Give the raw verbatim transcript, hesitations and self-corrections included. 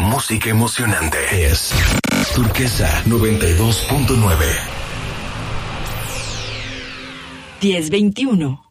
música emocionante. Es Turquesa noventa y dos punto nueve. diez veintiuno.